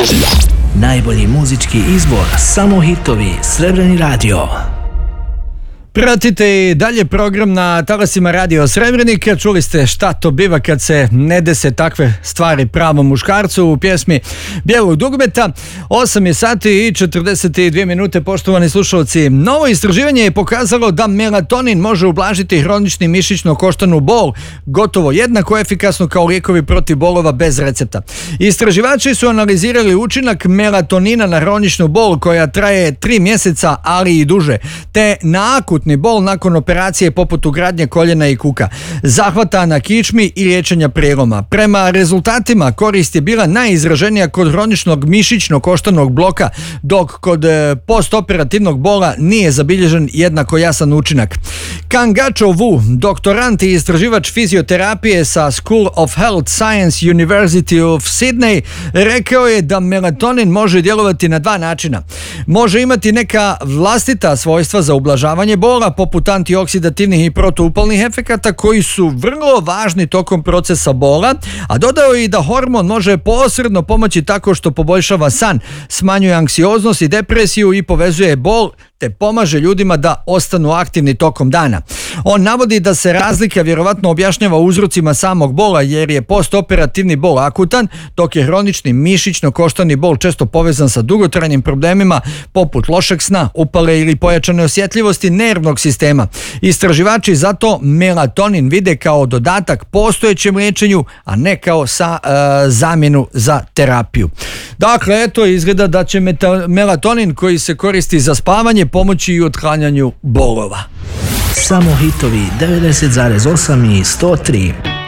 Najbolji muzički izbor, samo hitovi, Srebreni radio. Pratite i dalje program na talasima Radio Srebrenika. Čuli ste šta to biva kad se ne dese takve stvari pravom muškarcu u pjesmi Bijelog dugmeta. 8 je sati i 42 minute, poštovani slušalci. Novo istraživanje je pokazalo da melatonin može ublažiti hronični mišićno-koštanu bol gotovo jednako efikasno kao lijekovi protiv bolova bez recepta. Istraživači su analizirali učinak melatonina na hroničnu bol koja traje 3 mjeseca, ali i duže, te na akutni bol nakon operacije poput ugradnje koljena i kuka, zahvata na kičmi i liječenja prijeloma. Prema rezultatima korist je bila najizraženija kod hroničnog mišićno-koštanog bloka, dok kod postoperativnog bola nije zabilježen jednako jasan učinak. Kangacho Wu, doktorant i istraživač fizioterapije sa School of Health Science University of Sydney, rekao je da melatonin može djelovati na 2 načina. Može imati neka vlastita svojstva za ublažavanje bola, poput antioksidativnih i protuupalnih efekata koji su vrlo važni tokom procesa bola, a dodao je i da hormon može posredno pomoći tako što poboljšava san, smanjuje anksioznost i depresiju i povezuje bol, te pomaže ljudima da ostanu aktivni tokom dana. On navodi da se razlika vjerovatno objašnjava uzrocima samog bola, jer je postoperativni bol akutan, dok je hronični mišićno-koštani bol često povezan sa dugotrajnim problemima poput lošeg sna, upale ili pojačane osjetljivosti nervnog sistema. Istraživači zato melatonin vide kao dodatak postojećem liječenju, a ne kao zamjenu za terapiju. Dakle, eto, izgleda da će melatonin koji se koristi za spavanje pomoći i u otklanjanju bolova. Samo hitovi 90,8 i 103.